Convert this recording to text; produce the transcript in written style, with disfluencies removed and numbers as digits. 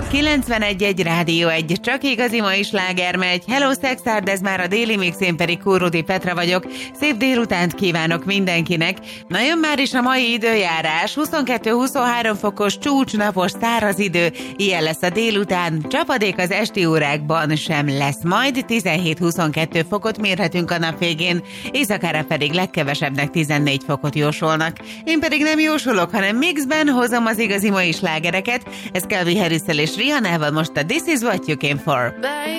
91.1 Rádió 1, csak igazi mai sláger megy. Hello Szexárd, ez már a déli mix, én pedig Kúrudi Petra vagyok. Szép délutánt kívánok mindenkinek. Na jön már is a mai időjárás, 22-23 fokos csúcsnapos száraz idő, ilyen lesz a délután, csapadék az esti órákban sem lesz, majd 17-22 fokot mérhetünk a nap végén, éjszakára pedig legkevesebbnek 14 fokot jósolnak. Én pedig nem jósolok, hanem mixben hozom az igazi mai slágereket. Ez Calvin Harris-szel és Rihannával, most a This Is What You Came For.